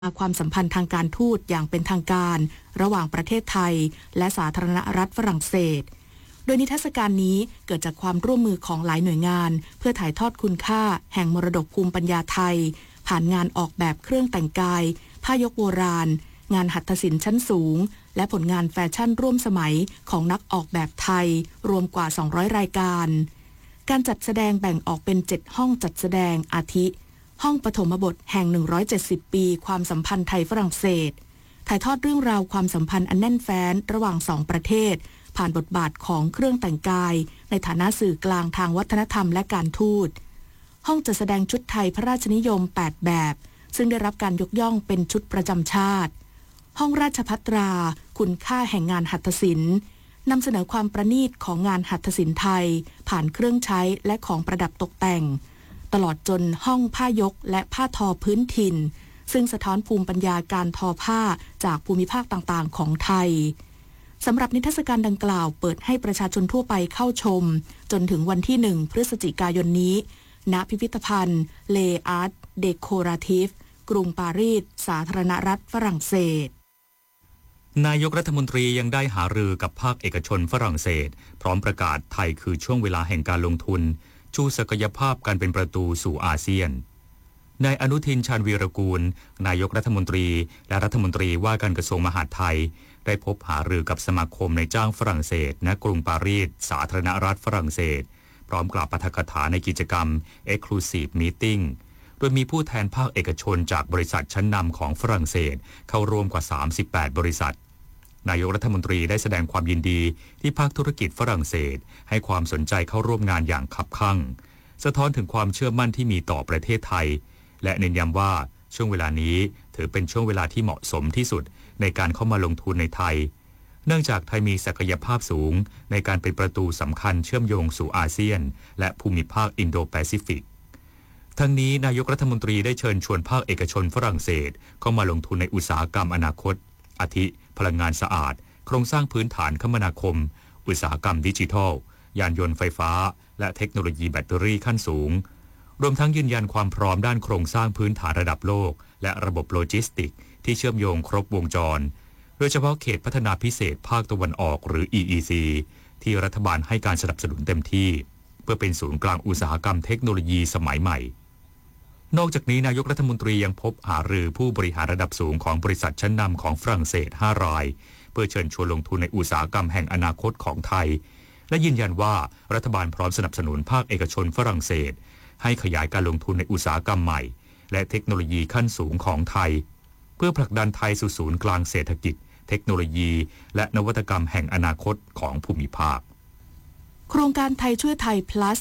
ความสัมพันธ์ทางการทูตอย่างเป็นทางการระหว่างประเทศไทยและสาธารณรัฐฝรั่งเศสโดยนิทรรศการนี้เกิดจากความร่วมมือของหลายหน่วยงานเพื่อถ่ายทอดคุณค่าแห่งมรดกภูมิปัญญาไทยผ่านงานออกแบบเครื่องแต่งกายผ้ายกโบราณงานหัตถศิลป์ชั้นสูงและผลงานแฟชั่นร่วมสมัยของนักออกแบบไทยรวมกว่า200รายการการจัดแสดงแบ่งออกเป็น7ห้องจัดแสดงอาทิห้องปฐมบทแห่ง170ปีความสัมพันธ์ไทยฝรั่งเศสถ่ายทอดเรื่องราวความสัมพันธ์อันแน่นแฟ้นระหว่าง2ประเทศผ่านบทบาทของเครื่องแต่งกายในฐานะสื่อกลางทางวัฒนธรรมและการทูตห้องจัดแสดงชุดไทยพระราชนิยม8แบบซึ่งได้รับการยกย่องเป็นชุดประจำชาติห้องราชภัตราคุณค่าแห่งงานหัตถศิลป์นำเสนอความประณีตของงานหัตถศิลป์ไทยผ่านเครื่องใช้และของประดับตกแต่งตลอดจนห้องผ้ายกและผ้าทอพื้นถิ่นซึ่งสะท้อนภูมิปัญญาการทอผ้าจากภูมิภาคต่างๆของไทยสำหรับนิทรรศการดังกล่าวเปิดให้ประชาชนทั่วไปเข้าชมจนถึงวันที่1พฤศจิกายนนี้ณพิพิธภัณฑ์เลอาร์ตเดโคราทีฟกรุงปารีสสาธารณรัฐฝรั่งเศสนายกรัฐมนตรียังได้หารือกับภาคเอกชนฝรั่งเศสพร้อมประกาศไทยคือช่วงเวลาแห่งการลงทุนชูศักยภาพการเป็นประตูสู่อาเซียนนายอนุทินชาญวีรกูลนายกรัฐมนตรีและรัฐมนตรีว่าการกระทรวงมหาดไทยได้พบหารือกับสมาคมในจ้างฝรั่งเศสณกรุงปารีสสาธารณรัฐฝรั่งเศสพร้อมกล่าวปาฐกถาในกิจกรรม Exclusive Meeting โดยมีผู้แทนภาคเอกชนจากบริษัทชั้นนำของฝรั่งเศสเข้าร่วมกว่า38บริษัทนายกรัฐมนตรีได้แสดงความยินดีที่ภาคธุรกิจฝรั่งเศสให้ความสนใจเข้าร่วมงานอย่างคับคั่งสะท้อนถึงความเชื่อมั่นที่มีต่อประเทศไทยและเน้นย้ำว่าช่วงเวลานี้ถือเป็นช่วงเวลาที่เหมาะสมที่สุดในการเข้ามาลงทุนในไทยเนื่องจากไทยมีศักยภาพสูงในการเป็นประตูสำคัญเชื่อมโยงสู่อาเซียนและภูมิภาคอินโดแปซิฟิกทั้งนี้นายกรัฐมนตรีได้เชิญชวนภาคเอกชนฝรั่งเศสเข้ามาลงทุนในอุตสาหกรรมอนาคตอาทิพลังงานสะอาดโครงสร้างพื้นฐานคมนาคมอุตสาหกรรมดิจิทัลยานยนต์ไฟฟ้าและเทคโนโลยีแบตเตอรี่ขั้นสูงรวมทั้งยืนยันความพร้อมด้านโครงสร้างพื้นฐานระดับโลกและระบบโลจิสติกที่เชื่อมโยงครบวงจรโดยเฉพาะเขตพัฒนาพิเศษภาคตะวันออกหรือ EEC ที่รัฐบาลให้การสนับสนุนเต็มที่เพื่อเป็นศูนย์กลางอุตสาหกรรมเทคโนโลยีสมัยใหม่นอกจากนี้นายกรัฐมนตรียังพบหารือผู้บริหารระดับสูงของบริษัทชั้นนำของฝรั่งเศส5รายเพื่อเชิญชวนลงทุนในอุตสาหกรรมแห่งอนาคตของไทยและยืนยันว่ารัฐบาลพร้อมสนับสนุนภาคเอกชนฝรั่งเศสให้ขยายการลงทุนในอุตสาหกรรมใหม่และเทคโนโลยีขั้นสูงของไทยเพื่อผลักดันไทยสู่ศูนย์กลางเศรษฐกิจเทคโนโลยีและนวัตกรรมแห่งอนาคตของภูมิภาคโครงการไทยช่วยไทย plus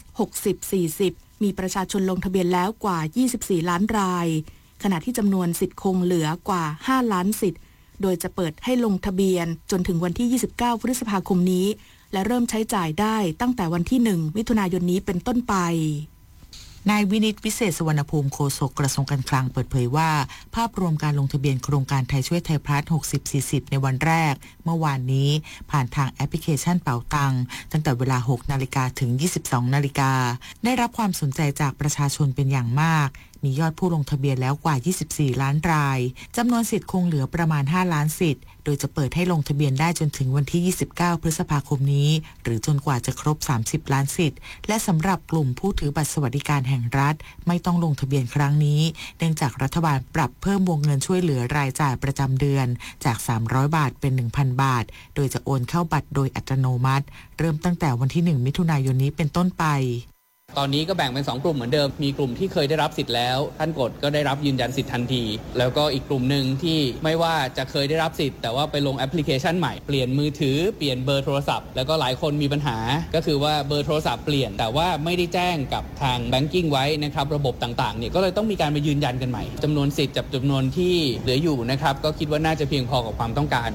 60-40 มีประชาชนลงทะเบียนแล้วกว่า24ล้านรายขณะที่จำนวนสิทธิ์คงเหลือกว่า5ล้านสิทธิ์โดยจะเปิดให้ลงทะเบียนจนถึงวันที่29พฤษภาคมนี้และเริ่มใช้จ่ายได้ตั้งแต่วันที่1มิถุนายนนี้เป็นต้นไปนายวินิตวิเศษสุวรรณภูมิโฆษกกระทรวงการคลังเปิดเผยว่าภาพรวมการลงทะเบียนโครงการไทยช่วยไทยพลัส60-40ในวันแรกเมื่อวานนี้ผ่านทางแอปพลิเคชันเป๋าตังตั้งแต่เวลา 6 นาฬิกาถึง 22 นาฬิกาได้รับความสนใจจากประชาชนเป็นอย่างมากมียอดผู้ลงทะเบียนแล้วกว่า24ล้านรายจำนวนสิทธิ์คงเหลือประมาณ5ล้านสิทธิ์โดยจะเปิดให้ลงทะเบียนได้จนถึงวันที่29พฤษภาคมนี้หรือจนกว่าจะครบ30ล้านสิทธิ์และสำหรับกลุ่มผู้ถือบัตรสวัสดิการแห่งรัฐไม่ต้องลงทะเบียนครั้งนี้เนื่องจากรัฐบาลปรับเพิ่มวงเงินช่วยเหลือรายจ่ายประจำเดือนจาก300บาทเป็น 1,000 บาทโดยจะโอนเข้าบัตรโดยอัตโนมัติเริ่มตั้งแต่วันที่1มิถุนายนนี้เป็นต้นไปตอนนี้ก็แบ่งเป็น2กลุ่มเหมือนเดิมมีกลุ่มที่เคยได้รับสิทธิ์แล้วท่านกดก็ได้รับยืนยันสิทธิ์ทันทีแล้วก็อีกกลุ่มหนึ่งที่ไม่ว่าจะเคยได้รับสิทธิ์แต่ว่าไปลงแอปพลิเคชันใหม่เปลี่ยนมือถือเปลี่ยนเบอร์โทรศัพท์แล้วก็หลายคนมีปัญหาก็คือว่าเบอร์โทรศัพท์เปลี่ยนแต่ว่าไม่ได้แจ้งกับทางแบงกิ้งไว้นะครับระบบต่างๆเนี่ยก็เลยต้องมีการไปยืนยันกันใหม่จำนวนสิทธิ์กับจำนวนที่เหลืออยู่นะครับก็คิดว่าน่าจะเพียงพอกับความต้องการ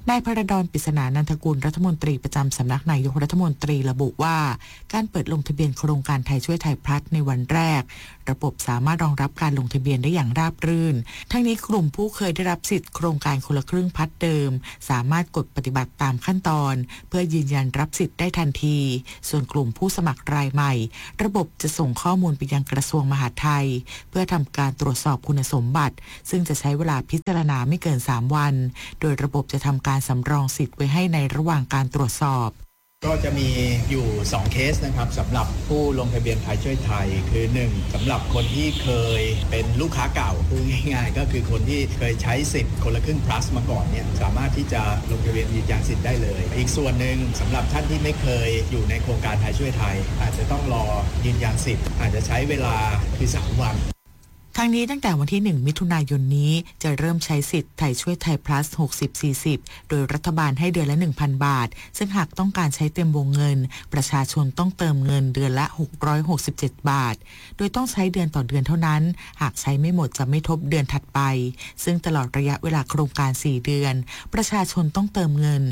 นายพระดอนปริศนานันทกุลรัฐมนตรีประจำสำนักนายกรัฐมนตรีระบุว่าการเปิดลงทะเบียนโครงการไทยช่วยไทยพลัสในวันแรกระบบสามารถรองรับการลงทะเบียนได้อย่างราบรื่นทั้งนี้กลุ่มผู้เคยได้รับสิทธิ์โครงการคนละครึ่งพัดเดิมสามารถกดปฏิบัติตามขั้นตอนเพื่อยืนยันรับสิทธิ์ได้ทันทีส่วนกลุ่มผู้สมัครรายใหม่ระบบจะส่งข้อมูลไปยังกระทรวงมหาดไทยเพื่อทำการตรวจสอบคุณสมบัติซึ่งจะใช้เวลาพิจารณาไม่เกิน3 วันโดยระบบจะทำการสำรองสิทธิ์ไว้ให้ในระหว่างการตรวจสอบก็จะมีอยู่2เคสนะครับสำหรับผู้ลงทะเบียนไทยช่วยไทยคือ1สำหรับคนที่เคยเป็นลูกค้าเก่าพูดง่ายๆก็คือคนที่เคยใช้สิทธิ์คนละครึ่ง plus มาก่อนเนี่ยสามารถที่จะลงทะเบียนยืนยันสิทธิ์ได้เลยอีกส่วนหนึ่งสำหรับท่านที่ไม่เคยอยู่ในโครงการไทยช่วยไทยอาจจะต้องรอยืนยันสิทธิ์อาจจะใช้เวลาคือ3 วันทางนี้ตั้งแต่วันที่1 มิถุนายนนี้จะเริ่มใช้สิทธิ์ไทยช่วยไทย plus 60-40 โดยรัฐบาลให้เดือนละ 1,000 บาทซึ่งหากต้องการใช้เต็มวงเงินประชาชนต้องเติมเงินเดือนละ667 บาทโดยต้องใช้เดือนต่อเดือนเท่านั้นหากใช้ไม่หมดจะไม่ทบเดือนถัดไปซึ่งตลอดระยะเวลาโครงการ4 เดือนประชาชนต้องเติมเงิน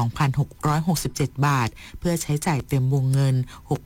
2,667 บาทเพื่อใช้จ่ายเต็มวงเงิน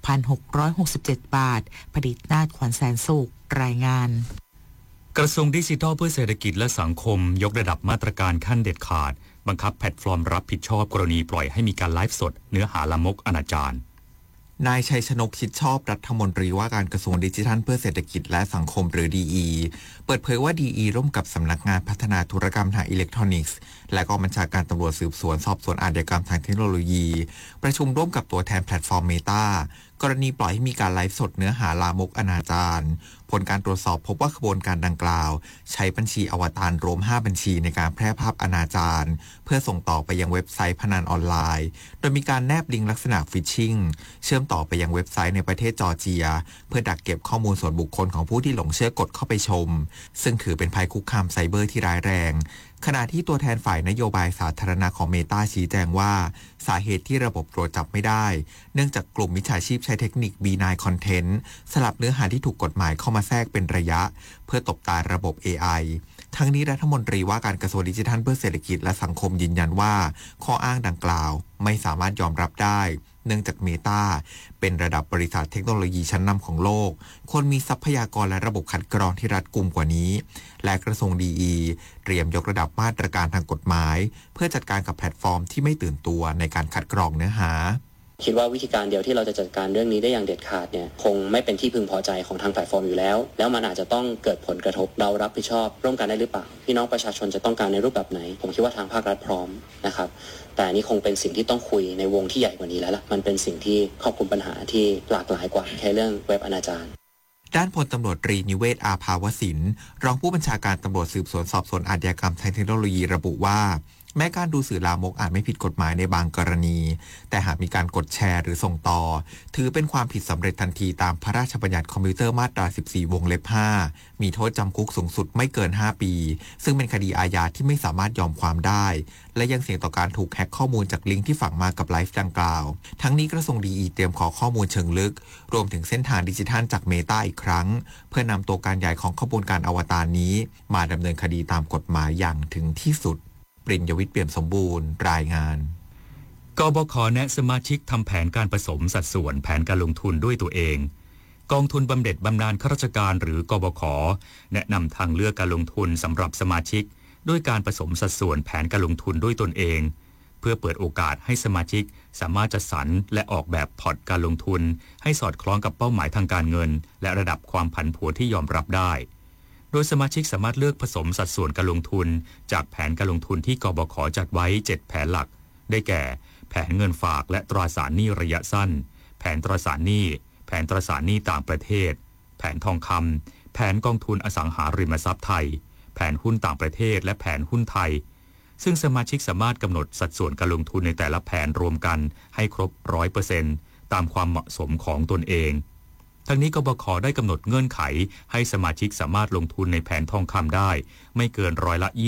6,667 บาทผดิตนาถขวัญแสนสุขรายงานกระทรวงดิจิทัลเพื่อเศรษฐกิจและสังคมยกระดับมาตรการขั้นเด็ดขาดบังคับแพลตฟอร์มรับผิดชอบกรณีปล่อยให้มีการไลฟ์สดเนื้อหาลามกอนาจารนายชัยชนกชิดชอบรัฐมนตรีว่าการกระทรวงดิจิทัลเพื่อเศรษฐกิจและสังคมหรือ DE เปิดเผยว่า DE ร่วมกับสำนักงานพัฒนาธุรกรรมทางอิเล็กทรอนิกส์และกองบัญชาการตำรวจสืบสวนสอบสวนอาชญากรรมทางเทคโนโลยีประชุมร่วมกับตัวแทนแพลตฟอร์ม Meta กรณีปล่อยให้มีการไลฟ์สดเนื้อหาลามกอนาจารผลการตรวจสอบพบว่าขบวนการดังกล่าวใช้บัญชีอวตารรวม5 บัญชีในการแพร่ภาพอนาจารเพื่อส่งต่อไปยังเว็บไซต์พนันออนไลน์โดยมีการแนบลิงก์ลักษณะฟิชชิงเชื่อมต่อไปยังเว็บไซต์ในประเทศจอร์เจียเพื่อดักเก็บข้อมูลส่วนบุคคลของผู้ที่หลงเชื่อกดเข้าไปชมซึ่งถือเป็นภัยคุกคามไซเบอร์ที่ร้ายแรงขณะที่ตัวแทนฝ่ายนโยบายสาธารณะของ Meta ชี้แจงว่าสาเหตุที่ระบบตรวจจับไม่ได้เนื่องจากกลุ่มมิจฉาชีพใช้เทคนิค B9 Content สลับเนื้อหาที่ถูกกฎหมายเข้ามาแทรกเป็นระยะเพื่อตบตาระบบ AI ทั้งนี้รัฐมนตรีว่าการกระทรวงดิจิทัลเพื่อเศรษฐกิจและสังคมยืนยันว่าข้ออ้างดังกล่าวไม่สามารถยอมรับได้เนื่องจาก Meta เป็นระดับบริษัทเทคโนโลยีชั้นนำของโลกควรมีทรัพยากรและระบบคัดกรองที่รัดกุมกว่านี้และกระทรวง DE เตรียมยกระดับมาตรการทางกฎหมายเพื่อจัดการกับแพลตฟอร์มที่ไม่ตื่นตัวในการคัดกรองเนื้อหาคิดว่าวิธีการเดียวที่เราจะจัดการเรื่องนี้ได้อย่างเด็ดขาดเนี่ยคงไม่เป็นที่พึงพอใจของทางแพลตฟอร์มอยู่แล้วมันอาจจะต้องเกิดผลกระทบเรารับผิดชอบร่วมกันได้หรือเปล่าพี่น้องประชาชนจะต้องการในรูปแบบไหนผมคิดว่าทางภาครัฐพร้อมนะครับแต่นี่คงเป็นสิ่งที่ต้องคุยในวงที่ใหญ่กว่านี้แล้วล่ะมันเป็นสิ่งที่ครอบคลุมปัญหาที่หลากหลายกว่าแค่เรื่องเว็บอนาจารด้านพลตำรวจตรีนิเวศอาภาวสินรองผู้บัญชาการตำรวจสืบสวนสอบสวนอาชญากรรมทางเทคโนโลยีระบุว่าแม้การดูสื่อลามกอาจไม่ผิดกฎหมายในบางกรณีแต่หากมีการกดแชร์หรือส่งต่อถือเป็นความผิดสำเร็จทันทีตามพระราชบัญญัติคอมพิวเตอร์มาตรา 14 วงเล็บ 5 มีโทษจำคุกสูงสุดไม่เกิน 5 ปีซึ่งเป็นคดีอาญาที่ไม่สามารถยอมความได้และยังเสี่ยงต่อการถูกแฮ็กข้อมูลจากลิงก์ที่ฝังมากับไลฟ์ดังกล่าวทั้งนี้กระทรวง DE เตรียมขอข้อมูลเชิงลึกรวมถึงเส้นทางดิจิทัลจาก Meta อีกครั้งเพื่อนำตัวการใหญ่ของขบวนการอวตารนี้มาดำเนินคดีตามกฎหมายอย่างถึงที่สุดปริญญวิทย์เปี่ยมสมบูรณ์รายงานกบข.แนะสมาชิกทำแผนการผสมสัดส่วนแผนการลงทุนด้วยตัวเองกองทุนบำเหน็จบำนาญข้าราชการหรือกบข.แนะนำทางเลือกการลงทุนสำหรับสมาชิกด้วยการผสมสัดส่วนแผนการลงทุนด้วยตนเองเพื่อเปิดโอกาสให้สมาชิกสามารถจัดสรรและออกแบบพอร์ตการลงทุนให้สอดคล้องกับเป้าหมายทางการเงินและระดับความผันผวนที่ยอมรับได้โดยสมาชิกสามารถเลือกผสมสัดส่วนการลงทุนจากแผนการลงทุนที่กบข.จัดไว้7แผนหลักได้แก่แผนเงินฝากและตราสารหนี้ระยะสั้นแผนตราสารหนี้แผนตราสารหนี้ต่างประเทศแผนทองคำแผนกองทุนอสังหาริมทรัพย์ไทยแผนหุ้นต่างประเทศและแผนหุ้นไทยซึ่งสมาชิกสามารถกำหนดสัดส่วนการลงทุนในแต่ละแผนรวมกันให้ครบ 100% ตามความเหมาะสมของตนเองทั้งนี้กบข.ได้กำหนดเงื่อนไขให้สมาชิกสามารถลงทุนในแผนทองคำได้ไม่เกิน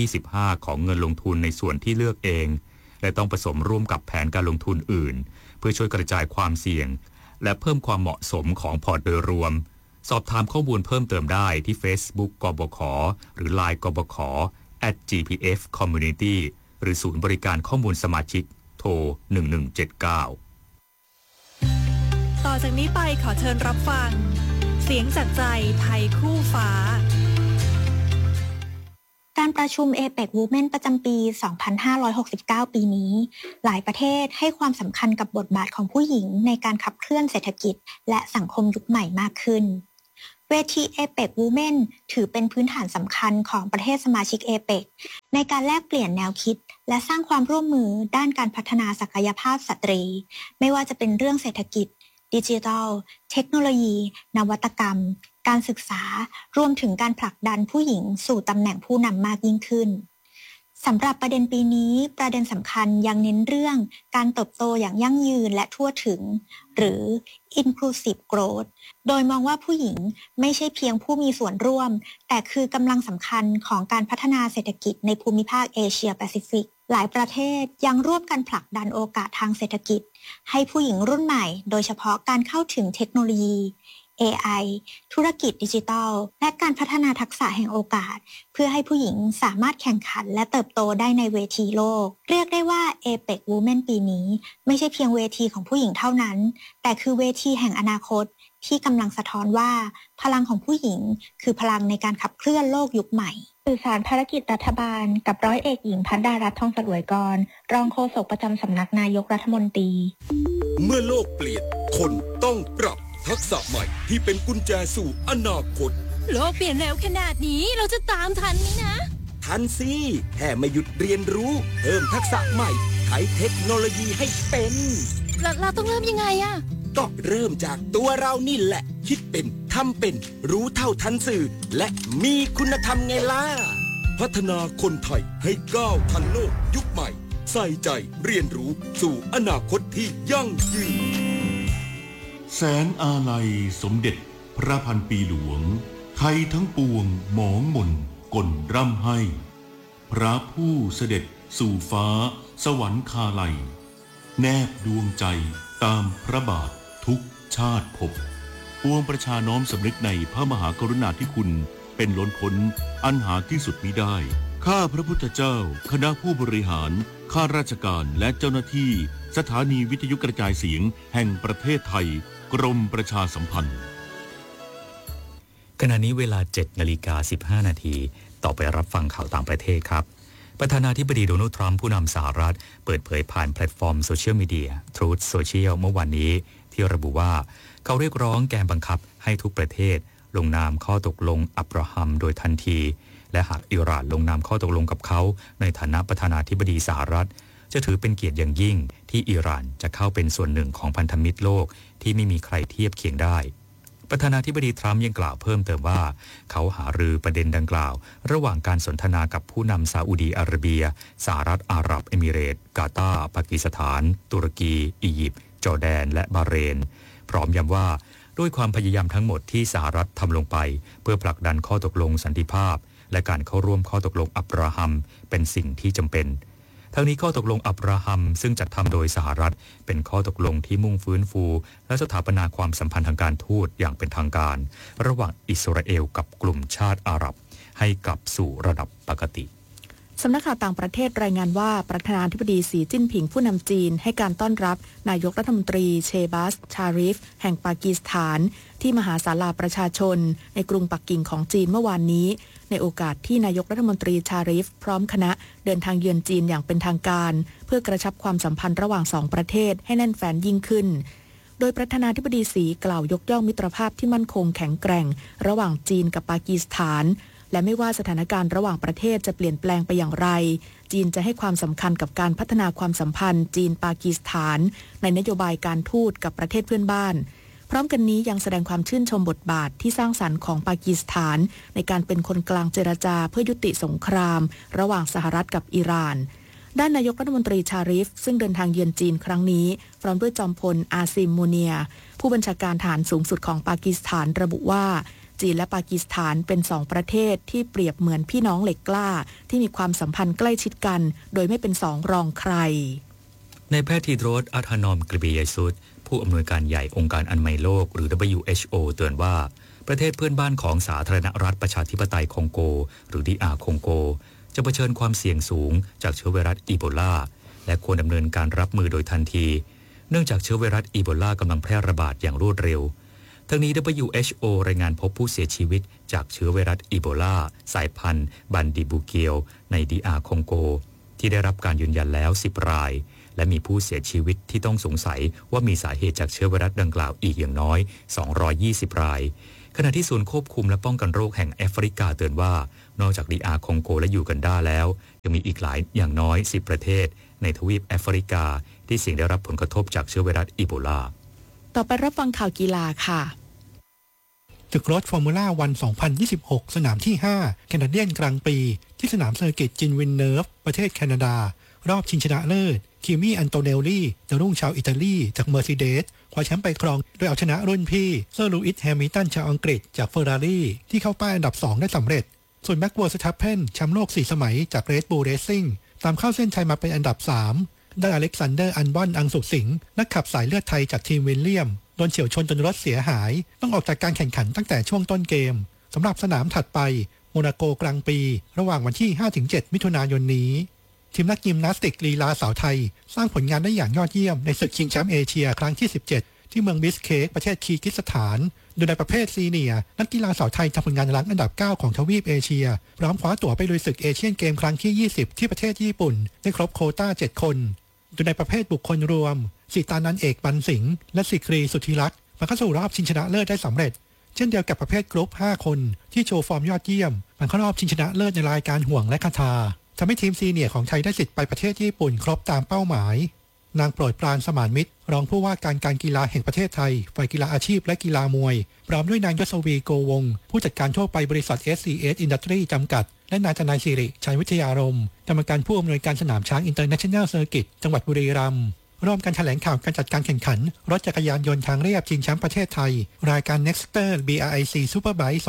25%ของเงินลงทุนในส่วนที่เลือกเองและต้องผสมร่วมกับแผนการลงทุนอื่นเพื่อช่วยกระจายความเสี่ยงและเพิ่มความเหมาะสมของพอร์ตโดยรวมสอบถามข้อมูลเพิ่มเติมได้ที่ Facebook กบข.หรือ LINE กบข. @gpf community หรือศูนย์บริการข้อมูลสมาชิกโทร 1179 ต่อจากนี้ไปขอเชิญรับฟังเสียงจากใจไทยคู่ฟ้าการประชุม APEC Women ประจำปี 2569 ปีนี้หลายประเทศให้ความสำคัญกับบทบาทของผู้หญิงในการขับเคลื่อนเศรษฐกิจและสังคมยุคใหม่มากขึ้นเวที APEC Women ถือเป็นพื้นฐานสำคัญของประเทศสมาชิก APEC ในการแลกเปลี่ยนแนวคิดและสร้างความร่วมมือด้านการพัฒนาศักยภาพสตรีไม่ว่าจะเป็นเรื่องเศรษฐกิจดิจิทัลเทคโนโลยีนวัตกรรมการศึกษารวมถึงการผลักดันผู้หญิงสู่ตำแหน่งผู้นำมากยิ่งขึ้นสำหรับประเด็นปีนี้ประเด็นสำคัญยังเน้นเรื่องการเติบโตอย่างยั่งยืนและทั่วถึงหรือ inclusive growth โดยมองว่าผู้หญิงไม่ใช่เพียงผู้มีส่วนร่วมแต่คือกำลังสำคัญของการพัฒนาเศรษฐกิจในภูมิภาคเอเชียแปซิฟิกหลายประเทศยังร่วมกันผลักดันโอกาสทางเศรษฐกิจให้ผู้หญิงรุ่นใหม่โดยเฉพาะการเข้าถึงเทคโนโลยี AI ธุรกิจดิจิทัลและการพัฒนาทักษะแห่งโอกาสเพื่อให้ผู้หญิงสามารถแข่งขันและเติบโตได้ในเวทีโลกเรียกได้ว่า APEC Women ปีนี้ไม่ใช่เพียงเวทีของผู้หญิงเท่านั้นแต่คือเวทีแห่งอนาคตที่กำลังสะท้อนว่าพลังของผู้หญิงคือพลังในการขับเคลื่อนโลกยุคใหม่สื่อสารภารกิจรัฐบาลกับร้อยเอกหญิงภัทรารัตน์ทองสลวยกรรองโฆษกประจำสำนักนายกรัฐมนตรีเมื่อโลกเปลี่ยนคนต้องปรับทักษะใหม่ที่เป็นกุญแจสู่อนาคตโลกเปลี่ยนเร็วขนาดนี้เราจะตามทันไหมนะทันสิแค่ไม่หยุดเรียนรู้เพิ่มทักษะใหม่ใช้เทคโนโลยีให้เป็นเราต้องเริ่มยังไงอะก็เริ่มจากตัวเรานี่แหละคิดเป็นทำเป็นรู้เท่าทันสื่อและมีคุณธรรมไงล่ะพัฒนาคนไทยให้ก้าวทันโลกยุคใหม่ใส่ใจเรียนรู้สู่อนาคตที่ยั่งยืนแสนอาลัยสมเด็จพระพันปีหลวงไทยทั้งปวงหมองมนก่นร่ำให้พระผู้เสด็จสู่ฟ้าสวรรคาลัยแนบดวงใจตามพระบาททุกชาติภพปวงประชาน้อมสำนึกในพระมหากรุณาธิคุณเป็นล้นพ้นอันหาที่สุดมิได้ข้าพระพุทธเจ้าคณะผู้บริหารข้าราชการและเจ้าหน้าที่สถานีวิทยุกระจายเสียงแห่งประเทศไทยกรมประชาสัมพันธ์ขณะนี้เวลา 7:15 นาทีต่อไปรับฟังข่าวต่างประเทศครับประธานาธิบดีโดนัลด์ทรัมป์ผู้นำสหรัฐเปิดเผยผ่านแพลตฟอร์มโซเชียลมีเดีย Truth Social เมื่อวันนี้ที่ระบุว่าเขาเรียกร้องแกนบังคับให้ทุกประเทศลงนามข้อตกลงอับราฮัมโดยทันทีและหากอิหร่านลงนามข้อตกลงกับเขาในฐานะประธานาธิบดีสหรัฐจะถือเป็นเกียรติอย่างยิ่งที่อิหร่านจะเข้าเป็นส่วนหนึ่งของพันธมิตรโลกที่ไม่มีใครเทียบเคียงได้ประธานาธิบดีทรัมป์ยังกล่าวเพิ่มเติมว่าเขาหารือประเด็นดังกล่าวระหว่างการสนทนากับผู้นำซาอุดีอาระเบียสหรัฐอาหรับเอมิเรตส์กาตาร์ปากีสถานตุรกีอียิปต์จอร์แดนและบาห์เรนพร้อมย้ำว่าด้วยความพยายามทั้งหมดที่สหรัฐทำลงไปเพื่อผลักดันข้อตกลงสันติภาพและการเข้าร่วมข้อตกลงอับราฮัมเป็นสิ่งที่จำเป็นทั้งนี้ข้อตกลงอับราฮัมซึ่งจัดทำโดยสหรัฐเป็นข้อตกลงที่มุ่งฟื้นฟูและสถาปนาความสัมพันธ์ทางการทูตอย่างเป็นทางการระหว่างอิสราเอลกับกลุ่มชาติอาหรับให้กลับสู่ระดับปกติสำนักข่าวต่างประเทศรายงานว่าประธานาธิบดีสีจิ้นผิงผู้นำจีนให้การต้อนรับนายกรัฐมนตรีเชบาสชาริฟแห่งปากีสถานที่มหาศาลาประชาชนในกรุงปักกิ่งของจีนเมื่อวานนี้ในโอกาสที่นายกรัฐมนตรีชาริฟพร้อมคณะเดินทางเยือนจีนอย่างเป็นทางการเพื่อกระชับความสัมพันธ์ระหว่างสองประเทศให้แน่นแฟ้นยิ่งขึ้นโดยประธานาธิบดีสีกล่าวยกย่องมิตรภาพที่มั่นคงแข็งแกร่งระหว่างจีนกับปากีสถานและไม่ว่าสถานการณ์ระหว่างประเทศจะเปลี่ยนแปลงไปอย่างไรจีนจะให้ความสำคัญกับการพัฒนาความสัมพันธ์จีนปากีสถานในนโยบายการทูตกับประเทศเพื่อนบ้านพร้อมกันนี้ยังแสดงความชื่นชมบทบาทที่สร้างสรรค์ของปากีสถานในการเป็นคนกลางเจรจาเพื่อยุติสงครามระหว่างสหรัฐกับอิหร่านด้านนายกรัฐมนตรีชาริฟซึ่งเดินทางเยือนจีนครั้งนี้พร้อมด้วยจอมพลอาซิมมูเนียผู้บัญชาการทหารสูงสุดของปากีสถานระบุว่าจีนและปากีสถานเป็นสองประเทศที่เปรียบเหมือนพี่น้องเหล็กกล้าที่มีความสัมพันธ์ใกล้ชิดกันโดยไม่เป็นสองรองใครในแพทย์ทีโดรสอัธานอมกริเบียซุดผู้อำนวยการใหญ่องค์การอนามัยโลกหรือ WHO เตือนว่าประเทศเพื่อนบ้านของสาธารณรัฐประชาธิปไตยคองโกหรือ DR คองโกจะเผชิญความเสี่ยงสูงจากเชื้อไวรัสอีโบลาและควรดำเนินการรับมือโดยทันทีเนื่องจากเชื้อไวรัสอีโบลากำลังแพร่ระบาดอย่างรวดเร็วทั้งนี้ WHO รายงานพบผู้เสียชีวิตจากเชื้อไวรัสอีโบลาสายพันธุ์บันดิบูเกียวในDRคองโกที่ได้รับการยืนยันแล้ว10รายและมีผู้เสียชีวิตที่ต้องสงสัยว่ามีสาเหตุจากเชื้อไวรัสดังกล่าวอีกอย่างน้อย220รายขณะที่ศูนย์ควบคุมและป้องกันโรคแห่งแอฟริกาเตือนว่านอกจากDRคองโกและยูกันดาแล้วยังมีอีกหลายอย่างน้อย10ประเทศในทวีปแอฟริกาที่เสี่ยงได้รับผลกระทบจากเชื้อไวรัสอีโบลาต่อไปรับฟังข่าวกีฬาค่ะศึกรถฟอร์มูล่าวัน 2026 สนามที่ 5 แคนาเดียนกลางปีที่สนามเซอร์กิตจินวินเนิร์ฟประเทศแคนาดารอบชิงชนะเลิศคิมี่อันโตเนลลี่ดาวรุ่งชาวอิตาลีจากเมอร์ซิเดสคว้าแชมป์ไปครองโดยเอาชนะรุ่นพี่เซอร์ลูอิสแฮมิลตันชาวอังกฤษจากเฟอร์รารี่ที่เข้าป้ายอันดับ 2 ได้สำเร็จส่วนแม็กซ์เวอร์สตัปเพนแชมป์โลก4สมัยจากเรดบูลเรซซิ่งตามเข้าเส้นชัยมาเป็นอันดับ 3 ได้อเล็กซานเดอร์อันบอนอังสุสิงห์นักขับสายเลือดไทยจากทีมวิลเลียมโดนเฉี่ยวชนจนรถเสียหายต้องออกจากการแข่งขันตั้งแต่ช่วงต้นเกมสำหรับสนามถัดไปโมนาโกกลางปีระหว่างวันที่ 5-7 มิถุนายนนี้ทีมนักยิมนาสติกลีลาสาวไทยสร้างผลงานได้อย่างยอดเยี่ยมในศึกชิงแชมป์เอเชียครั้งที่ 17 ที่เมืองบิสเคกประเทศคีร์กิสถานโดยในประเภทซีเนียร์นักกีฬาสาวไทยทำผลงานรั้งอันดับ 9 ของทวีปเอเชียพร้อมคว้าตั๋วไปลุยศึกเอเชียนเกมครั้งที่ 20 ที่ประเทศญี่ปุ่นได้ครบโควต้า 7 คนโดยในประเภทบุคคลรวมสิตานันเอกบันสิงห์และสิกรีสุทธิรักษ์มาเข้าสู่รอบชิงชนะเลิศได้สำเร็จเช่นเดียวกับประเภทกรุ๊ป 5 คนที่โชว์ฟอร์มยอดเยี่ยมผ่านเข้ารอบชิงชนะเลิศในรายการห่วงและคาถาทำให้ทีมซีเนียร์ของไทยได้สิทธิ์ไปประเทศญี่ปุ่นครบตามเป้าหมายนางโปรดปรานสมานมิตรรองผู้ว่าการกีฬาแห่งประเทศไทยฝ่ายกีฬาอาชีพและกีฬามวยพร้อมด้วยนางยศวีโกวงผู้จัดการทั่วไปบริษัท SCS Industry จำกัดและนายทนายสิริชัยวิทยารมณ์กรรมการผู้อำนวยการสนามช้างอินเตอร์เนชั่นแนลเซอร์กิตจังหวัดบุรีรัมย์ร่วมกันแถลงข่าวการจัดการแข่งขันรถจักรยานยนต์ทางเรียบชิงแชมป์ประเทศไทยรายการ Nexter BRIC Superbike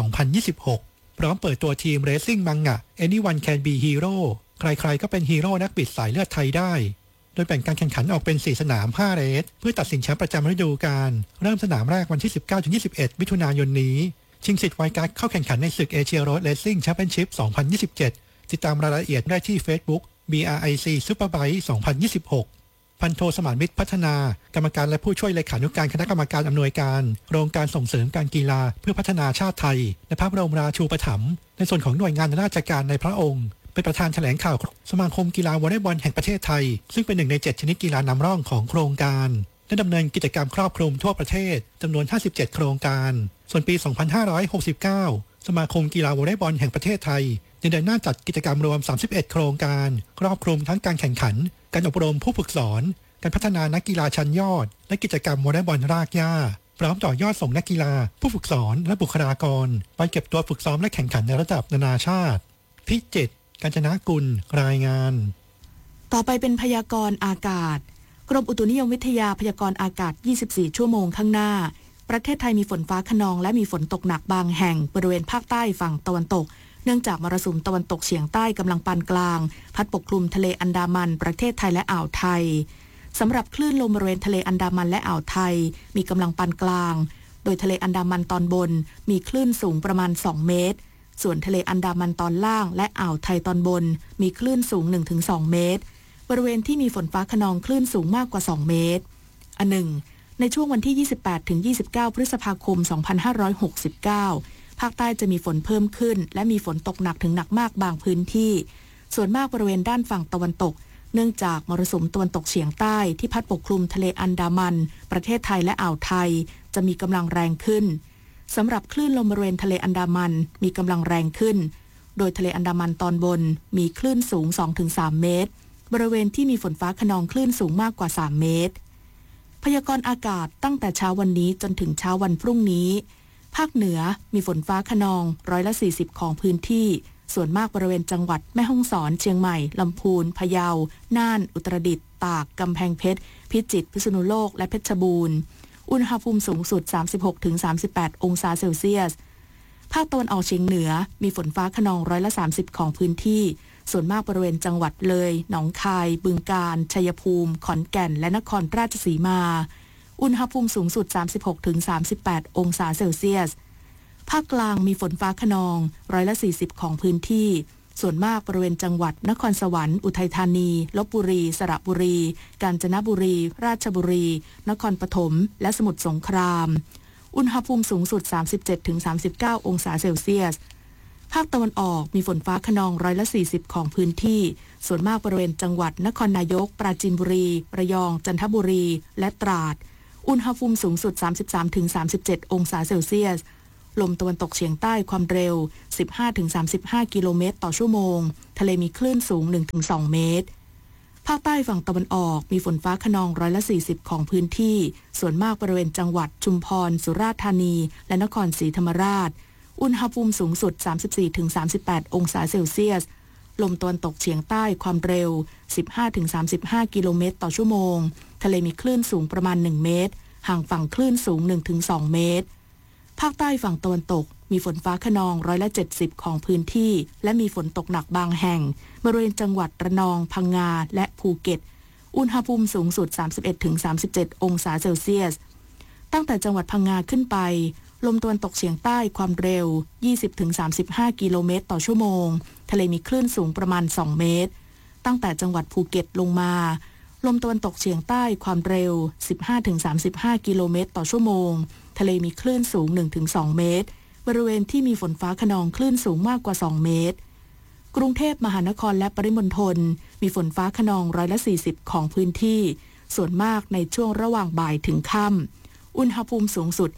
2026 พร้อมเปิดตัวทีม Racing Manga Anyone Can Be Hero ใครๆก็เป็นฮีโร่นักบิดสายเลือดไทยได้โดยแบ่งการแข่งขันออกเป็น4สนาม5เรสเพื่อตัดสินแชมป์ประจำฤดูกาลเริ่มสนามแรกวันที่ 19-21 มิถุนายนนี้ชิงสิทธิ์ไวการ์ดเข้าแข่งขันในศึกเอเชียโรดเรซซิ่งแชมเปี้ยนชิพ 2027 ติดตามรายละเอียดได้ที่ Facebook BRIC Superbike 2026 พันโทสมานมิตรพัฒนากรรมการและผู้ช่วยเลขานุการคณะกรรมการอำนวยการโครงการส่งเสริมการกีฬาเพื่อพัฒนาชาติไทยและพระบรมราชูปถัมภ์ในส่วนของหน่วยงานราชการในพระองค์เป็นประธานแถลงข่าวสมาคมกีฬาวอลเลย์บอลแห่งประเทศไทยซึ่งเป็นหนึ่งใน7ชนิดกีฬานำร่องของโครงการได้ดำเนินกิจกรรมครอบคลุมทั่วประเทศจำนวน57โครงการส่วนปี 2569 สมาคมกีฬาวอลเลย์บอลแห่งประเทศไทยยังเดินหน้าจัดกิจกรรมรวม31โครงการครอบคลุมทั้งการแข่งขันการอบรมผู้ฝึกสอนการพัฒนานักกีฬาชั้นยอดและกิจกรรมวอลเลย์บอลรากหญ้าพร้อมต่อยอดส่งนักกีฬาผู้ฝึกสอนและบุคลากรไปเก็บตัวฝึกซ้อมและแข่งขันในระดับนานาชาติพิจิตรกาญจนกุลรายงานต่อไปเป็นพยากรณ์อากาศกรมอุตุนิยมวิทยาพยากรณ์อากาศ24ชั่วโมงข้างหน้าประเทศไทยมีฝนฟ้าคะนองและมีฝนตกหนักบางแห่งบริเวณภาคใต้ฝั่งตะวันตกเนื่องจากมรสุมตะวันตกเฉียงใต้กำลังปานกลางพัดปกคลุมทะเลอันดามันประเทศไทยและอ่าวไทยสำหรับคลื่นลมบริเวณทะเลอันดามันและอ่าวไทยมีกำลังปานกลางโดยทะเลอันดามันตอนบนมีคลื่นสูงประมาณ2เมตรส่วนทะเลอันดามันตอนล่างและอ่าวไทยตอนบนมีคลื่นสูง 1-2 เมตรบริเวณที่มีฝนฟ้าคะนองคลื่นสูงมากกว่า2เมตรในช่วงวันที่ 28-29 พฤษภาคม 2569 ภาคใต้จะมีฝนเพิ่มขึ้นและมีฝนตกหนักถึงหนักมากบางพื้นที่ส่วนมากบริเวณด้านฝั่งตะวันตกเนื่องจากมรสุมตะวันตกเฉียงใต้ที่พัดปกคลุมทะเลอันดามันประเทศไทยและอ่าวไทยจะมีกำลังแรงขึ้นสำหรับคลื่นลมบริเวณทะเลอันดามันมีกำลังแรงขึ้นโดยทะเลอันดามันตอนบนมีคลื่นสูง 2-3 เมตรบริเวณที่มีฝนฟ้าคะนองคลื่นสูงมากกว่า3เมตรพยากรณ์อากาศตั้งแต่เช้าวันนี้จนถึงเช้าวันพรุ่งนี้ภาคเหนือมีฝนฟ้าคะนอง40%ของพื้นที่ส่วนมากบริเวณจังหวัดแม่ฮ่องสอนเชียงใหม่ลำพูนพะเยาน่านอุตรดิตถ์ตากกำแพงเพชรพิจิตรพิษณุโลกและเพชรบูรณ์อุณหภูมิสูงสุด 36-38 องศาเซลเซียสภาคตะวันออกเฉียงเหนือมีฝนฟ้าคะนอง30%ของพื้นที่ส่วนมากบริเวณจังหวัดเลยหนองคายบึงกาฬชัยภูมิขอนแก่นและนครราชสีมาอุณหภูมิสูงสุด 36-38 องศาเซลเซียสภาคกลางมีฝนฟ้าคะนอง40%ของพื้นที่ส่วนมากบริเวณจังหวัดนครสวรรค์อุทัยธานีลพบุรีสระบุรีกาญจนบุรีราชบุรีนครปฐมและสมุทรสงครามอุณหภูมิสูงสุด 37-39 องศาเซลเซียสภาคตะวันออกมีฝนฟ้าคะนอง40%ของพื้นที่ส่วนมากบริเวณจังหวัดนครนายกปราจีนบุรีระยองจันทบุรีและตราดอุณหภูมิสูงสุด 33-37 องศาเซลเซียสลมตะวันตกเฉียงใต้ความเร็ว 15-35 กิโลเมตรต่อชั่วโมงทะเลมีคลื่นสูง 1-2 เมตรภาคใต้ฝั่งตะวันออกมีฝนฟ้าคะนอง40%ของพื้นที่ส่วนมากบริเวณจังหวัดชุมพรสุราษฎร์ธานีและนครศรีธรรมราชอุณหภูมิสูงสุด 34-38 องศาเซลเซียสลมตะวันตกเฉียงใต้ความเร็ว 15-35 กิโลเมตรต่อชั่วโมงทะเลมีคลื่นสูงประมาณ 1 เมตรห่างฝั่งคลื่นสูง 1-2 เมตรภาคใต้ฝั่งตะวันตกมีฝนฟ้าคะนอง70%ของพื้นที่และมีฝนตกหนักบางแห่งบริเวณจังหวัดระนองพังงาและภูเก็ตอุณหภูมิสูงสุด 31-37 องศาเซลเซียสตั้งแต่จังหวัดพังงาขึ้นไปลมตะวันตกเฉียงใต้ความเร็ว 20-35 กิโลเมตรต่อชั่วโมงทะเลมีคลื่นสูงประมาณ 2 เมตรตั้งแต่จังหวัดภูเก็ตลงมาลมตะวันตกเฉียงใต้ความเร็ว 15-35 กิโลเมตรต่อชั่วโมงทะเลมีคลื่นสูง 1-2 เมตรบริเวณที่มีฝนฟ้าคะนองคลื่นสูงมากกว่า 2 เมตรกรุงเทพมหานครและปริมณฑลมีฝนฟ้าคะนอง40%ของพื้นที่ส่วนมากในช่วงระหว่างบ่ายถึงค่ำอุณหภูมิสูงสุด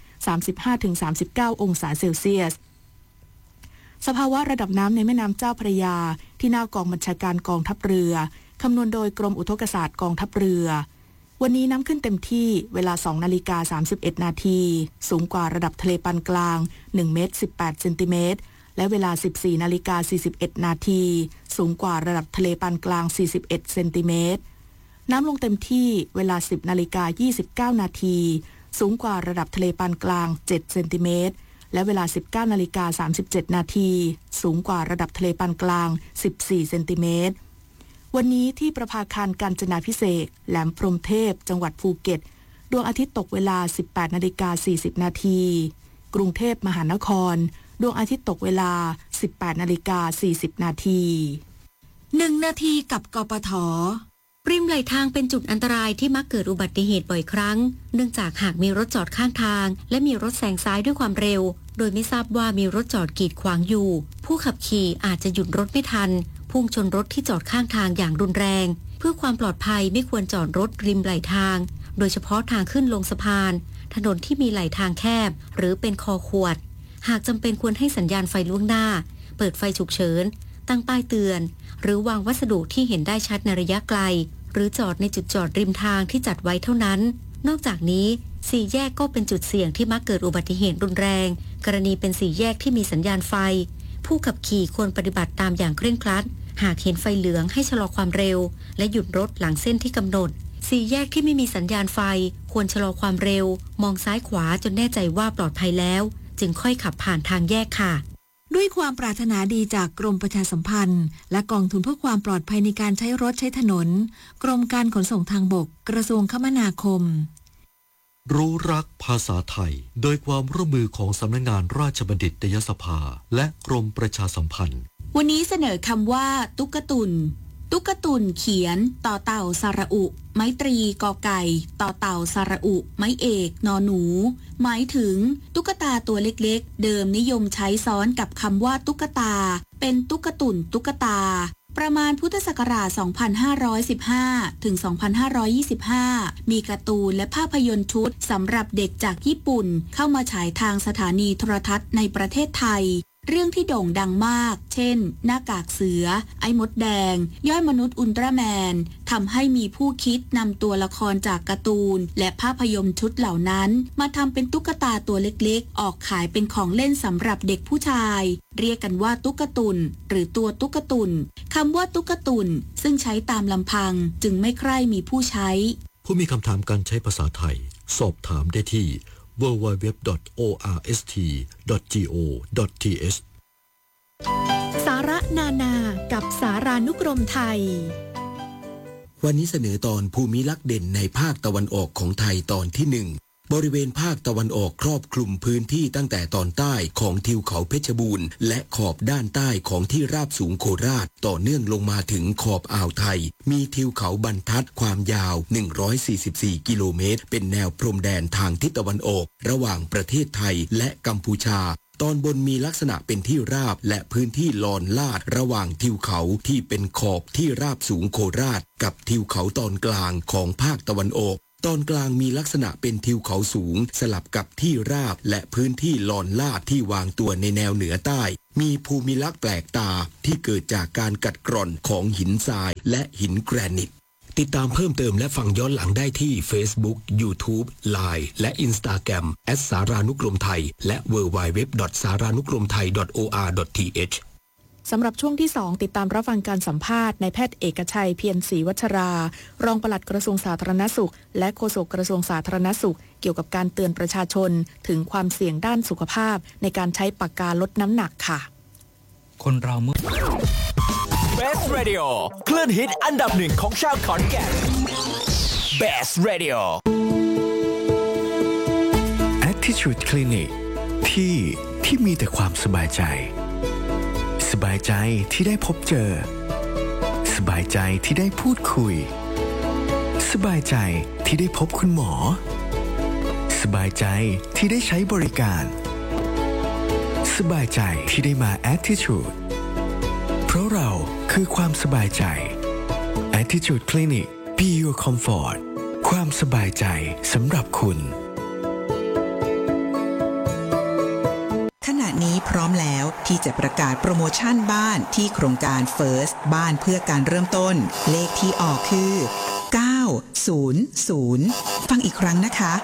35-39 องศาเซลเซียสสภาวะระดับน้ำในแม่น้ำเจ้าพระยาที่หน้ากองบัญชาการกองทัพเรือคำนวณโดยกรมอุทกศาสตร์กองทัพเรือวันนี้น้ำขึ้นเต็มที่เวลา 2:31 นาทีสูงกว่าระดับทะเลปานกลาง1 เมตร 18 เซนติเมตรและเวลา 14:41 นาทีสูงกว่าระดับทะเลปานกลาง41 เซนติเมตรน้ำลงเต็มที่เวลา 10:29 นาทีสูงกว่าระดับทะเลปานกลาง7 เซนติเมตรและเวลา 19:37 นาทีสูงกว่าระดับทะเลปานกลาง14 เซนติเมตรวันนี้ที่ประภาคารกาญจนาภิเษกแหลมพรหมเทพจังหวัดภูเก็ตดวงอาทิตย์ตกเวลา 18:40 นาทีกรุงเทพมหานครดวงอาทิตย์ตกเวลา 18:40 นาที 1 นาทีกับกปท.ริมไหลทางเป็นจุดอันตรายที่มักเกิดอุบัติเหตุบ่อยครั้งเนื่องจากหากมีรถจอดข้างทางและมีรถแซงซ้ายด้วยความเร็วโดยไม่ทราบว่ามีรถจอดกีดขวางอยู่ผู้ขับขี่อาจจะหยุดรถไม่ทันพุ่งชนรถที่จอดข้างทางอย่างรุนแรงเพื่อความปลอดภัยไม่ควรจอดรถริมไหลทางโดยเฉพาะทางขึ้นลงสะพานถนนที่มีไหลทางแคบหรือเป็นคอขวดหากจำเป็นควรให้สัญญาณไฟล่วงหน้าเปิดไฟฉุกเฉินตั้งป้ายเตือนหรือวางวัสดุที่เห็นได้ชัดในระยะไกลหรือจอดในจุดจอดริมทางที่จัดไว้เท่านั้นนอกจากนี้สี่แยกก็เป็นจุดเสี่ยงที่มักเกิดอุบัติเหตุรุนแรงกรณีเป็นสี่แยกที่มีสัญญาณไฟผู้ขับขี่ควรปฏิบัติตามอย่างเคร่งครัดหากเห็นไฟเหลืองให้ชะลอความเร็วและหยุดรถหลังเส้นที่กำหนดสี่แยกที่ไม่มีสัญญาณไฟควรชะลอความเร็วมองซ้ายขวาจนแน่ใจว่าปลอดภัยแล้วจึงค่อยขับผ่านทางแยกค่ะด้วยความปรารถนาดีจากกรมประชาสัมพันธ์และกองทุนเพื่อความปลอดภัยในการใช้รถใช้ถนนกรมการขนส่งทางบกกระทรวงคมนาคมรู้รักภาษาไทยโดยความร่วมมือของสำนักงานราชบัณฑิตยสภาและกรมประชาสัมพันธ์วันนี้เสนอคำว่าตุ๊กตุนตุ๊กตุนเขียนต่อเต่าสระอุไม้ตรีกอไก่ต่อเต่าสระอุไม้เอกนอหนูหมายถึงตุ๊กตาตัวเล็กๆเดิมนิยมใช้ซ้อนกับคำว่าตุ๊กตาเป็นตุ๊กตุนตุ๊กตาประมาณพุทธศักราช 2515 ถึง 2525 มีการ์ตูนและภาพยนตร์ชุดสำหรับเด็กจากญี่ปุ่นเข้ามาฉายทางสถานีโทรทัศน์ในประเทศไทยเรื่องที่โด่งดังมากเช่นหน้ากากเสือไอ้มดแดงย่อยมนุษย์อุลตร้าแมนทำให้มีผู้คิดนำตัวละครจากการ์ตูนและภาพยนตร์ชุดเหล่านั้นมาทำเป็นตุ๊กตาตัวเล็กๆออกขายเป็นของเล่นสำหรับเด็กผู้ชายเรียกกันว่าตุ๊กตุนหรือตัวตุ๊กตุนคำว่าตุ๊กตุนซึ่งใช้ตามลำพังจึงไม่ใคร่มีผู้ใช้ผู้มีคำถามการใช้ภาษาไทยสอบถามได้ที่www.orst.go.th สาระนานากับสารานุกรมไทยวันนี้เสนอตอนภูมิลักษณ์เด่นในภาคตะวันออกของไทยตอนที่บริเวณภาคตะวันออกครอบคลุมพื้นที่ตั้งแต่ตอนใต้ของทิวเขาเพชรบูรณ์และขอบด้านใต้ของที่ราบสูงโคราชต่อเนื่องลงมาถึงขอบอ่าวไทยมีทิวเขาบรรทัดความยาว144กิโลเมตรเป็นแนวพรมแดนทางทิศตะวันออกระหว่างประเทศไทยและกัมพูชาตอนบนมีลักษณะเป็นที่ราบและพื้นที่ลอนลาดระหว่างทิวเขาที่เป็นขอบที่ราบสูงโคราชกับทิวเขาตอนกลางของภาคตะวันออกตอนกลางมีลักษณะเป็นทิวเขาสูงสลับกับที่ราบและพื้นที่ลอนลาดที่วางตัวในแนวเหนือใต้มีภูมิลักษณ์แปลกตาที่เกิดจากการกัดกร่อนของหินทรายและหินแกรนิตติดตามเพิ่มเติมและฟังย้อนหลังได้ที่ Facebook, YouTube, Line และ Instagram @ สารานุกรมไทยและ www.saranukromthai.or.th สำหรับช่วงที่ 2 ติดตามรับฟังการสัมภาษณ์นายแพทย์เอกชัยเพียรศรีวัชรารองปลัดกระทรวงสาธารณสุขและโฆษกกระทรวงสาธารณสุขเกี่ยวกับการเตือนประชาชนถึงความเสี่ยงด้านสุขภาพในการใช้ปากกาลดน้ำหนักค่ะคนเราเมื่อ Best Radio คลื่นฮิตอันดับหนึ่งของชาวขอนแก่น Best Radio Attitude Clinic ที่มีแต่ความสบายใจสบายใจที่ได้พบเจอสบายใจที่ได้พูดคุยสบายใจที่ได้พบคุณหมอสบายใจที่ได้ใช้บริการสบายใจที่ได้มา Attitude เพราะเราคือความสบายใจ Attitude Clinic Be Your Comfort ความสบายใจสำหรับคุณขณะนี้พร้อมแล้วที่จะประกาศโปรโมชั่นบ้านที่โครงการ First บ้านเพื่อการเริ่มต้นเลขที่ออกคือ900ฟังอีกครั้งนะคะ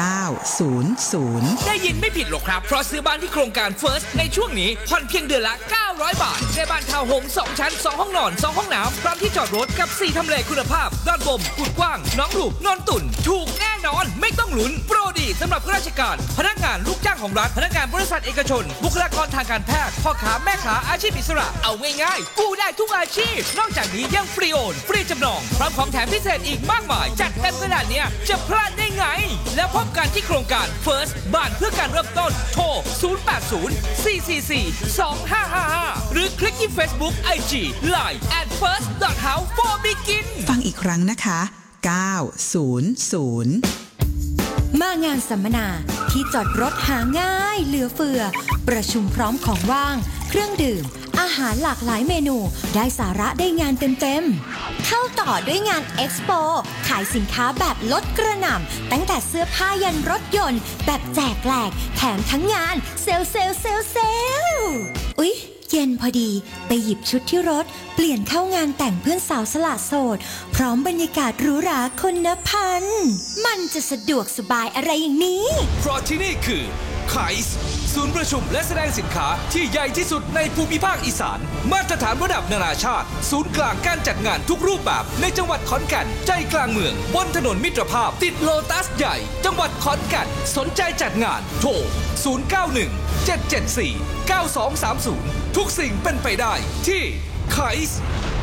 900 ได้ยินไม่ผิดหรอกครับเพราะซื้อบ้านที่โครงการ First ในช่วงนี้ผ่อนเพียงเดือนละ900 บาทได้บ้านทาวน์โฮม2ชั้น2ห้องนอน2ห้องน้ำพร้อมที่จอดรถกับ4ทำเลคุณภาพด้านบมกุดกว้างน้องหลูกนนตุ่นถูกแน่นอนไม่ต้องลุ้นโปรดีสำหรับข้าราชการพนักงานลูกจ้างของรัฐพนักงานบริษัทเอกชนบุคลากรทางการแพทย์พ่อค้าแม่ค้าอาชีพอิสระเอาง่ายๆกู้ได้ทุกอาชีพนอกจากนี้ยังฟรีโอนฟรีจำนองพร้อมของแถมพิเศษอีกมากมายจัดเต็มขนาดนี้จะพลาดได้ไงแล้วพบกันที่โครงการ First บ้านเพื่อการเริ่มต้นโทร 080-444-2555 หรือคลิกที่ Facebook IG Line @first.house4begin ฟังอีกครั้งนะคะ900 มางานสัมมนาที่จอดรถหาง่ายเหลือเฟือประชุมพร้อมของว่างเครื่องดื่มอาหารหลากหลายเมนูได้สาระได้งานเต็มๆเข้าต่อด้วยงานเอ็กซ์โปขายสินค้าแบบลดกระหน่ำตั้งแต่เสื้อผ้ายันรถยนต์แบบแจกแหลกแถมทั้งงานเซลอุ๊ยเย็นพอดีไปหยิบชุดที่รถเปลี่ยนเข้างานแต่งเพื่อนสาวสละโสดพร้อมบรรยากาศหรูหราคุณพันธ์มันจะสะดวกสบายอะไรอย่างนี้เพราะที่นี่คือไคส์ศูนย์ประชุมและแสดงสินค้าที่ใหญ่ที่สุดในภูมิภาคอีสานมาตรฐานระดับนานาชาติศูนย์กลางการจัดงานทุกรูปแบบในจังหวัดขอนแก่นใจกลางเมืองบนถนนมิตรภาพติดโลตัสใหญ่จังหวัดขอนแก่นสนใจจัดงานโทร 091-774-9230 ทุกสิ่งเป็นไปได้ที่ไคส์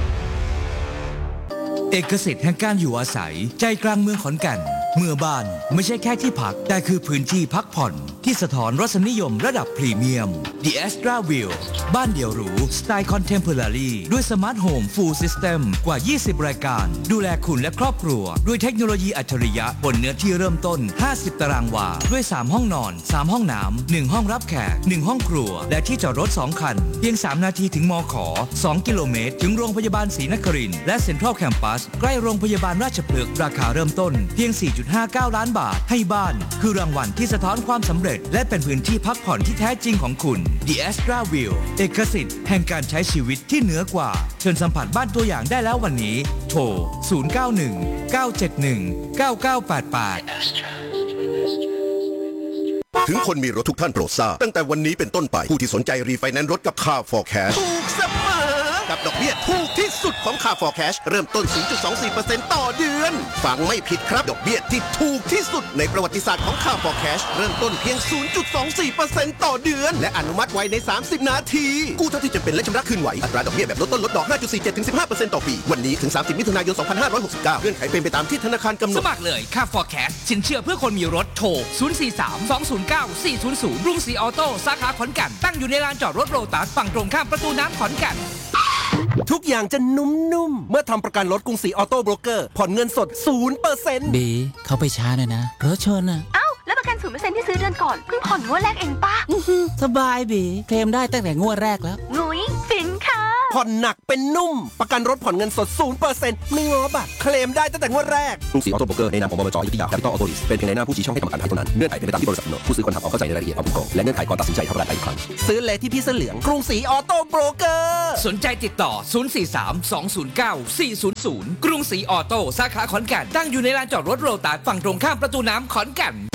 เอกสิทธิ์แห่งการอยู่อาศัยใจกลางเมืองขอนแก่นเมื่อบ้านไม่ใช่แค่ที่พักแต่คือพื้นที่พักผ่อนที่สะท้อนรสนิยมระดับพรีเมียม The Astra View บ้านเดี่ยวหรูสไตล์คอนเทมพอรารีด้วยสมาร์ทโฮมฟูลซิสเต็มกว่า20รายการดูแลคุณและครอบครัวด้วยเทคโนโลยีอัจฉริยะบนเนื้อที่เริ่มต้น50ตารางวาด้วย3ห้องนอน3ห้องน้ำ1ห้องรับแขก1ห้องครัวและที่จอดรถ2คันเพียง3นาทีถึงมข2กิโลเมตรถึงโรงพยาบาลศรีนครินทร์และเซ็นทรัลแคมปัสใกล้โรงพยาบาลราชพฤกษ์ราคาเริ่มต้นเพียง 4.59 ล้านบาทให้บ้านคือรางวัลที่สะท้อนความสำเร็จและเป็นพื้นที่พักผ่อนที่แท้จริงของคุณ The Astra View เอกสิทธิ์แห่งการใช้ชีวิตที่เหนือกว่าเชิญสัมผัสบ้านตัวอย่างได้แล้ววันนี้โทร 091-971-9988 ถึงคนมีรถทุกท่านโปรดทราบตั้งแต่วันนี้เป็นต้นไปผู้ที่สนใจรีไฟแนนซ์รถกับ Car Forecast ถูกเสมอกับดอกเบี้ยถูกที่สุดของค่า for cash เริ่มต้น 0.24% ต่อเดือนฟังไม่ผิดครับดอกเบี้ยที่ถูกที่สุดในประวัติศาสตร์ของค่า for cash เริ่มต้นเพียง 0.24% ต่อเดือนและอนุมัติไว้ใน30นาทีกู้เท่าที่จำเป็นและชำระคืนไหวอัตราดอกเบี้ยแบบลดต้นลดดอก 5.47-15% ต่อปีวันนี้ถึง30มิถุนายน2569เงื่อนไขเป็นไปตามที่ธนาคารกำหนดสมัครเลยค่า forecast สินเชื่อเพื่อคนมีรถโทร 043-209-400 กรุงศรีออโต้สาขาขอนแก่นตั้งอยู่ในลานจอดรถโลตัสฝั่งตรงข้ามประตูน้ำขอนแก่นทุกอย่างจะนุ่มๆเมื่อทำประกันรถกรุงศรีออโต้โบรกเกอร์ผ่อนเงินสด 0% บีเขาไปช้าหน่อยนะรถชนอ่ะเอ้าแล้วประกัน 0% ที่ซื้อเดือนก่อนเพิ่งผ่อนงวดแรกเองป่ะสบายบีเคลมได้ตั้งแต่งวดแรกแล้วงุ้ยฟินค่ะผ่อนหนักเป็นนุ่มประกันรถผ่อนเงินสด 0% ไม่ง้อบัตรเคลมได้ตั้งแต่งวดแรกกรุงศรีออโต้โบรกเกอร์ในนามของบลจ.อยุธยาแคปิตอลออโต้ลีสเป็นเพียงในหน้าผู้ชี้ช่องให้กรรมการทำเท่านั้นเงื่อนไขเป็นไปตามที่บริษัทกำหนดผู้ซื้อควรทำความเข้าใจในรายละเอียดเอาผู้กองและเงื่อนไขก่อนตัดสินใจทำประกันอีกครั้งซื้อเลยที่พี่เสื้อเหลืองกรุงศรีออโต้โบรกเกอร์สนใจติดต่อ 043-209-400 กรุงศรีออโต้สาขาขอนแก่นตั้งอยู่ในลานจอดรถโลตัสฝั่งตรงข้ามประตูน้ำขอนแก่น